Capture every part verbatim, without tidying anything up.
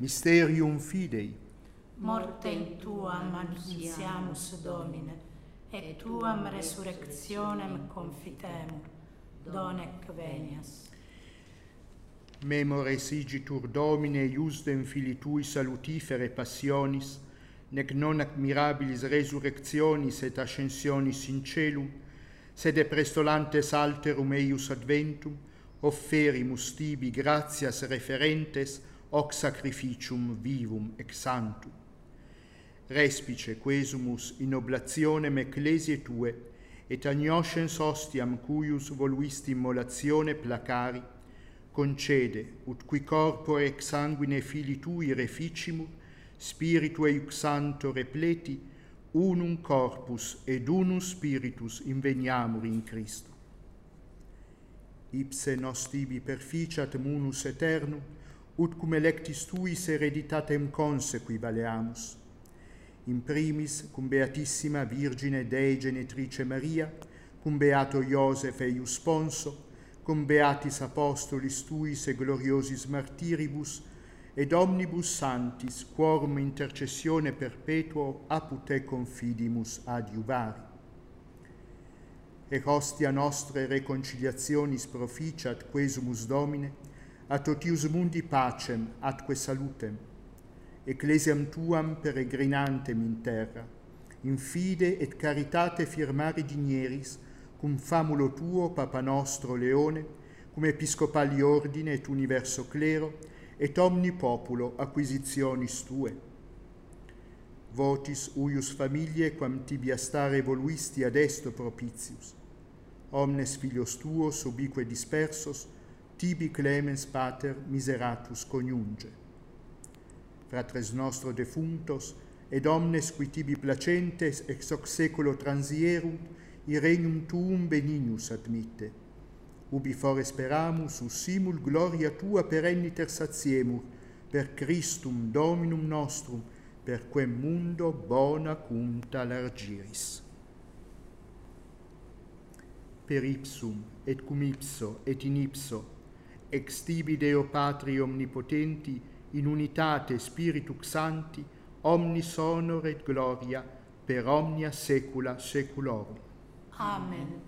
Mysterium Fidei. Mortem tuam annuntiamus, Domine, et tuam resurrectionem confitemur, donec venias. Memores igitur Domine iusdem Filii Tui salutifere passionis, nec non admirabilis resurrectionis et ascensionis in celum, sed prestolantes alterum eius adventum, offerimus tibi gratias referentes hoc sacrificium vivum ex santum. Respice quesumus in oblationem ecclesiae Tue, et agnoscens ostiam cuius voluisti immolatione placari, concede, ut qui corpore ex sanguine Filii Tui reficimur, Spiritu eius Sancto repleti, unum corpus ed unum spiritus inveniamur in Christo. Ipse nos tibi perficiat munus aeternum, ut cum electis Tuis hereditatem consequi valeamus. In primis, cum Beatissima Virgine Dei Genetrice Maria, cum Beato Iosef eius Sponso, cum Beatis Apostolis Tuis e gloriosis martiribus, ed omnibus santis, quorum intercessione perpetuo apud te confidimus adiuvari. Ec hostia nostre reconciliationis proficiat quesumus Domine, a totius mundi pacem atque salutem, ecclesiam Tuam peregrinantem in terra, in fide et caritate firmari digneris, cum famulo Tuo, Papa nostro Leone, cum episcopali ordine et universo clero, et omni populo acquisitionis Tue. Votis uius familiae quam tibi stare voluisti ad esto propitius. Omnes filios Tuos ubique dispersos, tibi clemens pater miseratus coniunge. Fratres nostro defunctos, ed omnes qui tibi placentes ex hoc seculo transierunt, i regnum Tuum benignus admitte. Ubi fore speramus, us simul gloria Tua perenniter satiemur, per Christum Dominum nostrum, per quem mundo bona cunta largiris. Per ipsum, et cum ipso, et in ipso, ex tibi Deo Patri omnipotenti, in unitate Spiritus Sancti, omnis honor et gloria, per omnia saecula saeculorum. Amen.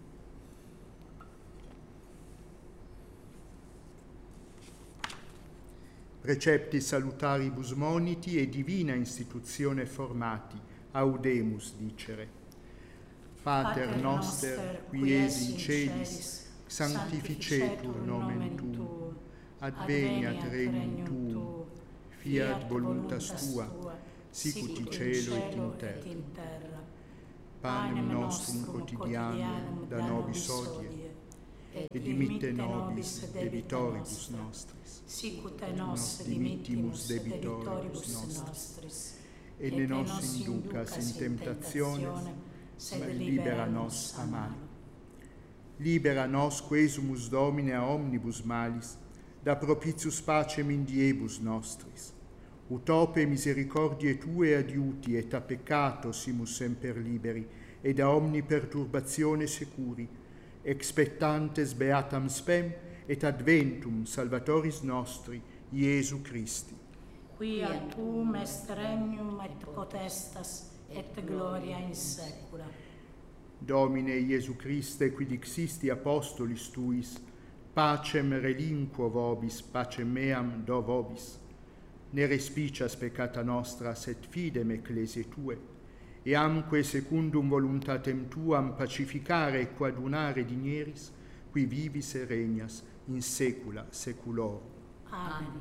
Precepti salutaribus moniti e divina instituzione formati, audemus dicere. Pater, Pater noster, qui es in celis, sanctificetur nomen Tuum, adveniat regnum Tuum, fiat voluntas Tua, sicut in cielo et in terra. Panem nostrum quotidianum da nobis hodie, et dimitte nobis debitoribus nostris, sicut nos dimittimus debitoribus nostris, et ne nos inducas in tentationem, sed libera nos a malo. Libera nos quesumus Domine a omnibus malis, da propitius pacem in diebus nostris. Utope misericordie Tue adiuti, et a peccato simus semper liberi, et da omni perturbazione securi, expectantes beatam spem, et adventum salvatoris nostri, Iesu Christi. Quia Tuum est regnum et potestas, et gloria in saecula. Domine Iesu Christe, qui dixisti apostolis Tuis, pacem relinquo vobis, pacem meam do vobis. Ne respicias peccata nostra, et fidem ecclesiae Tue, e amque secundum voluntatem Tuam pacificare e coadunare digneris, qui vivis e regnas in saecula saeculorum. Amen.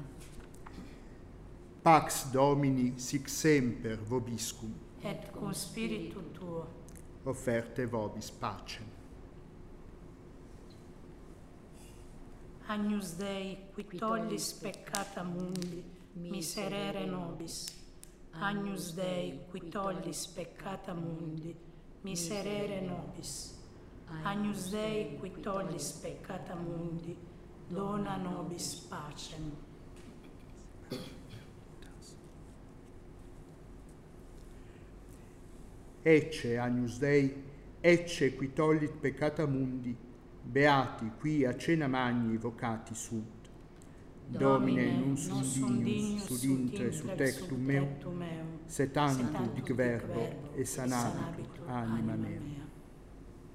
Pax Domini sic semper vobiscum, et cum spiritu Tuo. Offerte vobis pacem. Agnus Dei, qui tollis peccata mundi, miserere nobis. Agnus Dei, qui tollis peccata mundi, miserere nobis. Agnus Dei, qui tollis peccata mundi, dona nobis pacem. Ecce, Agnus Dei, ecce qui tollit peccata mundi, beati qui a cena magni vocati sunt. Domine, non sum dignus, sud intre, sud tectum meu, sed tantum dic verbo, e sanabit anima mea.